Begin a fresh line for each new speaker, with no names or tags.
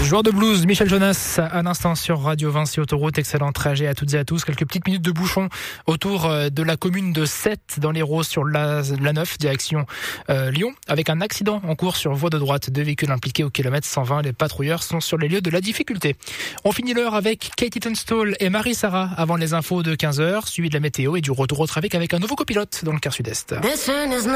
Joueur de blues, Michel Jonas, un instant sur Radio Vinci Autoroute. Excellent trajet à toutes et à tous. Quelques petites minutes de bouchon autour de la commune de Sète dans l'Hérault sur la 9, direction Lyon, avec un accident en cours sur voie de droite. 2 véhicules impliqués au kilomètre 120. Les patrouilleurs sont sur les lieux de la difficulté. On finit l'heure avec Katie Tunstall et Marie-Sara avant les infos de 15h, suivi de la météo et du retour au trafic avec un nouveau copilote dans le quart sud-est.